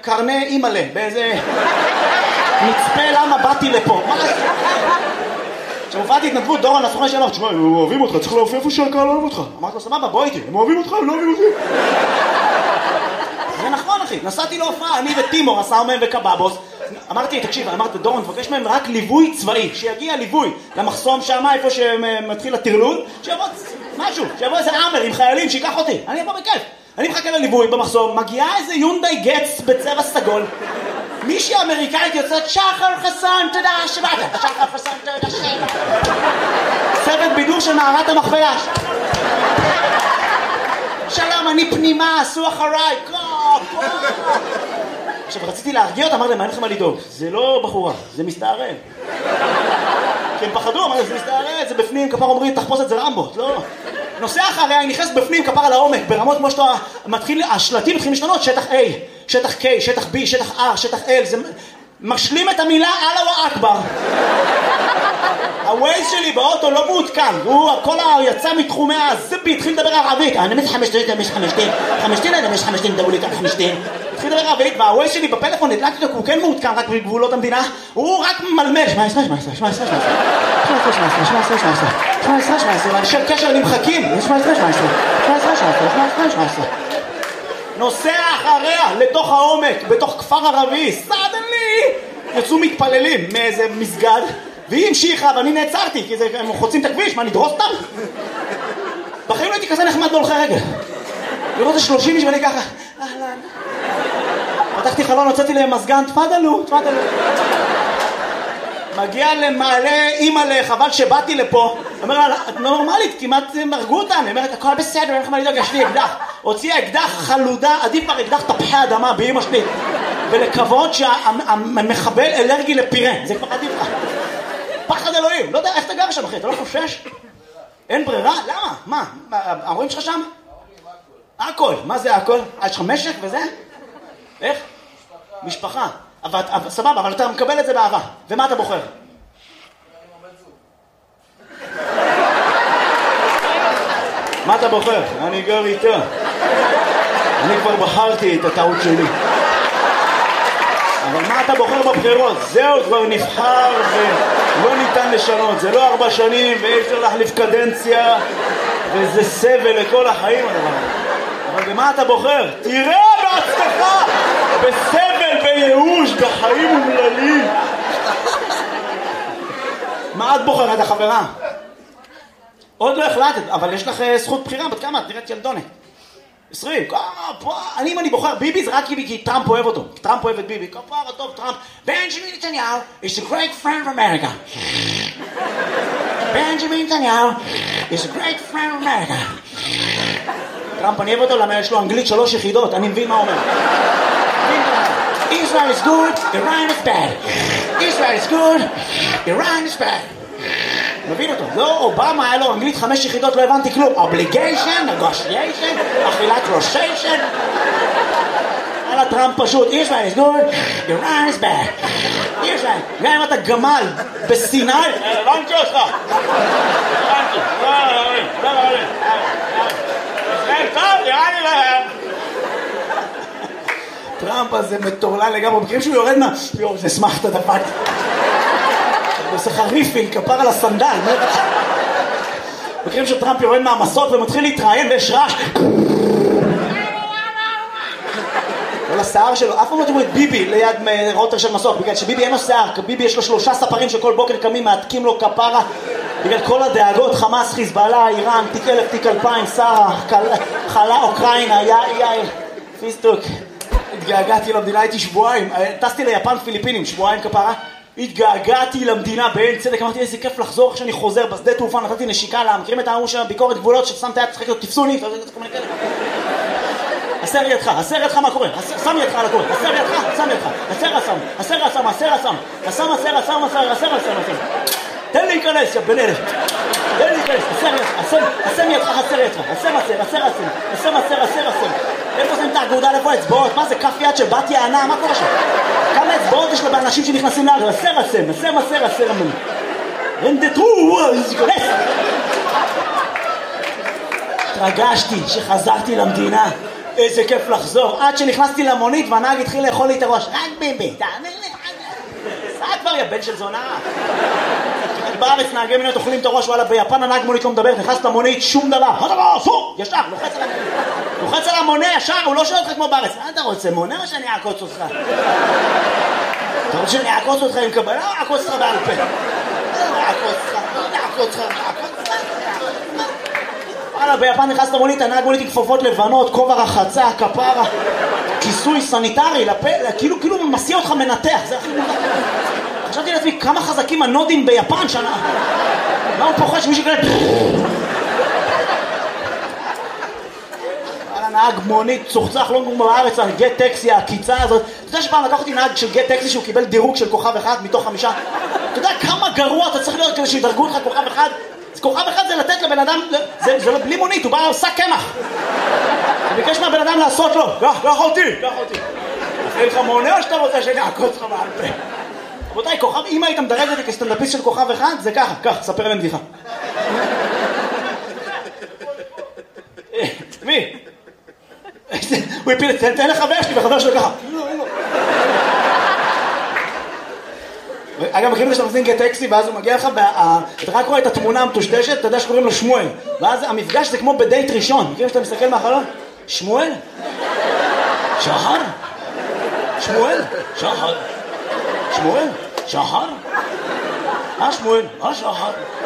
קרני אימאלה, באיזה מצפה למה באתי לפה. כשמופעתי התנדבות, דורון הסוכן שאמר, תשמע, הם אוהבים אותך, צריך להופיע איפה שהקהל אוהב אותך. אמרתי לו, סבבה, בוא איתי, הם אוהבים אותך, הם לא אוהבים אותי. זה נכון, אחי, נסעתי להופעה, אני וטימור, הסאומם וקבאבוס. אמרתי, תקשיב, אמרתי, דורון, תבקש מהם רק ליווי צבאי, שיגיע ליווי למחסום שם, איפה שמתחיל הטרלול, שיבוא משהו, שיבוא איזה עמר עם חיילים, שיקח אותי, אני אבוא בכיף. אני מחכה לליווי במחסום, מגיעה איזה יונדאי גץ בצבע סגול, מישהי אמריקאית יוצאת, שחר חסון, תודה שבאת, שחר חסון, תודה שבאת. צוות בידור של מערת המכפלה. שלום, אני פנימה, עשו אחריי, עכשיו רציתי להרגיע אותה, אמר להם, מה אין לכם מה לדאוג? זה לא בחורה, זה מסתערב. כי הם פחדו, אמרו, זה מסתערב, זה בפנים, כפר אומרים, תחפוש את זה רמבו, לא. נוסע אחריה, היא נכנס בפנים, כפר על העומק, ברמות כמו שאתה מתחיל, השלטים מתחילים לשנות, שטח A, שטח K, שטח B, שטח R, שטח L, זה משלים את המילה אללה אכבר. הווייז שלי באוטו לא מעודכן, הוא כל יצא מתחומי הזבי, התחיל לדבר ערבית, אני מזה 5 דברו לי כאן 5 התחיל לדבר ערבית, והווייז שלי בפלאפון הדלקתי אותו, הוא כן מעודכן רק בגבולות המדינה, הוא רק מלמל 17, אנשי קשר נמחקים, 17 נוסע אחריה לתוך העומק, בתוך כפר ערבי, סדנלי יצאו מתפללים מאיזה מסגד, והיא המשיכה ואני נעצרתי, כי הם חוצים את הכביש, מה נדרוס אותם? בחיים לא הייתי כזה נחמד בהולכי רגל. לראות את 30 איש ואני ככה, אהלן. פתחתי חלון, הוצאתי להם מזגן, תפדלו. מגיע למעלה אימאלה, חבל שבאתי לפה. אומר לה, את נורמלית, כמעט מרגו אותנו. היא אומרת, הכל בסדר, אין לך מה לדאוג, יש לי אקדח. הוציאה אקדח חלודה, עדיף כבר אקדח תפוחי אדמה באמא שלי. ולכבוד שהמחבל אלרגי לפירה, זה כבר עדיף לך. פחד אלוהים, לא יודע איך אתה גר שם אחי, אתה לא חושש? אין ברירה? למה? מה? ההורים שלך שם? הכל, מה זה הכל? יש לך משק וזה? איך? משפחה. סבבה, אבל אתה מקבל את זה באהבה. ומה אתה בוחר? מה אתה בוחר? אני גר איתה. אני כבר בחרתי את הטעות שלי. אבל מה אתה בוחר בבחירות? זהו, כבר נבחר ולא ניתן לשנות. זה לא 4 שנים ואי אפשר להחליף קדנציה וזה סבל לכל החיים. אבל במה אתה בוחר? תראה בעצמך! בסבל, בייאוש, בחיים אומללים. מה את בוחרת, החברה? עוד לא החלטת, אבל יש לך זכות בחירה. בת כמה? את נראית ילדונת. 20. אם אני בוחר ביבי זה רק כי טראמפ אוהב אותו. טראמפ אוהב את ביבי. כפרה טוב טראמפ. בנג'מין נתניהו is a great friend of America. בנג'מין נתניהו is a great friend of America. טראמפ אני אוהב אותו למה יש לו אנגלית 3 יחידות. אני מבין מה אומר. Israel is good, Iran is bad. Israel is good, Iran is bad. מבין אותו? לא, אובמה היה לו אנגלית 5 יחידות, לא הבנתי כלום. Obligation, negotiation, אכילת רושיישן. על הטראמפ פשוט, Israel is good, Iran is bad. Israel, גם אם אתה גמל בסיני, הבנתי אותך. הבנתי. ישראל טוב, נראה לי להם. טראמפ הזה מטורלל לגמרי, מכירים שהוא יורד יואו, זה שמחת דפק. עושה חריפין, כפר על הסנדל. מכירים שטראמפ יורד מהמסות ומתחיל להתראיין ויש רעש. כל השיער שלו, אף פעם לא תראו את ביבי ליד רוטר של מסוק, בגלל שביבי אין לו שיער, ביבי יש לו 3 ספרים שכל בוקר קמים, מעתקים לו כפרה, בגלל כל הדאגות, חמאס, חיזבאללה, איראן, תיק 1000, תיק 2000, שרה, חלה, אוקראינה, יאיר, פיסטוק. התגעגעתי למדינה, הייתי שבועיים, טסתי ליפן פיליפינים, שבועיים כפרה, התגעגעתי למדינה בעין צדק, אמרתי איזה כיף לחזור כשאני חוזר בשדה תעופה, נתתי נשיקה לה, מכירים את ההוא של ביקורת גבולות ששמת יד, תשחק לו, תפסו לי, הסר ידך, מה קורה? שם ידך על הקורא, הסר ידך, שם ידך, הסר תן לי להיכנס, יא בן אלף, תן לי להיכנס, הסם ידך, הסם, איפה זה עם את האגודה לפה אצבעות? מה זה, כף יד של בת יענה? מה קורה שם? כמה אצבעות יש לאנשים שנכנסים לארץ? הסר, רנדטרו, התרגשתי שחזרתי למדינה, איזה כיף לחזור. עד שנכנסתי למונית והנהג התחיל לאכול לי את הראש. רק ביבי, תאמין לי. סע כבר יא בן של זונה. בארץ נהגי מוניות אוכלים את הראש, וואלה ביפן הנהג מונית לא מדבר, נכנס למונית, שום דבר. ישר, לוחץ על המונה ישר, הוא לא שואל אותך כמו בארץ. מה אתה רוצה, מונה או שאני אעקוץ אותך? אתה רוצה שאני אעקוץ אותך עם קבלה או אעקוץ אותך בעל פה? אעקוץ אותך. וואלה, ביפן נכנס למונית, הנהג מונית עם כפפות לבנות, כובע רחצה, כפרה, כיסוי סניטרי, כאילו הוא מסיע אותך מנתח, זה הכי מונח. חשבתי לעצמי, כמה חזקים הנודים ביפן שנה. מה הוא פוחד שמישהו כאלה... וואלה, נהג מונית צוחצח, לא כמו בארץ, על גט טקסי, הקיצה הזאת. אתה יודע שפעם לקחתי נהג של גט טקסי שהוא קיבל דירוג של כוכב אחד מתוך 5? אתה יודע כמה גרוע אתה צריך להיות כדי שידרגו לך כוכב אחד? כוכב אחד זה לתת לבן אדם, זה לא בלי מונית, הוא בא עושה קמח. הוא ביקש מהבן אדם לעשות לו, קח אותי. אחרי לך מונה או שאתה רוצה שאני אעקוץ לך בעל פה? רבותיי, כוכב, אם היית מדרג אותי כסטנדאפיסט של כוכב אחד, זה ככה, ספר להם בדיחה. מי? הוא הפיל, תן לחבר שלי וחבר שלו ככה. אגב, מכירים את זה שאתה מזמין גט טקסי ואז הוא מגיע לך, אתה רק רואה את התמונה המטושטשת, אתה יודע שקוראים לו שמואל, ואז המפגש זה כמו בדייט ראשון. מכירים שאתה מסתכל מהחלון? שמואל? שחר? שמואל? שחר? שמואל? שחר? שמואל? שחר?